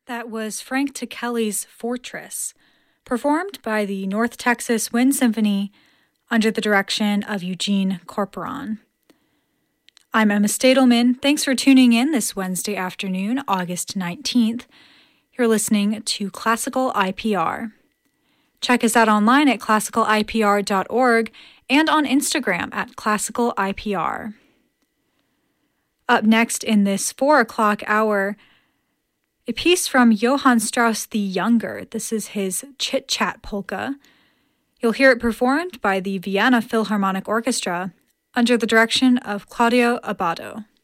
That was Frank Ticheli's Fortress, performed by the North Texas Wind Symphony under the direction of Eugene Corporon. I'm Emma Stadelman. Thanks for tuning in this Wednesday afternoon, August 19th. You're listening to Classical IPR. Check us out online at classicalipr.org and on Instagram at classicalipr. Up next in this 4 o'clock hour, a piece from Johann Strauss the Younger. This is his Chit Chat Polka. You'll hear it performed by the Vienna Philharmonic Orchestra under the direction of Claudio Abbado.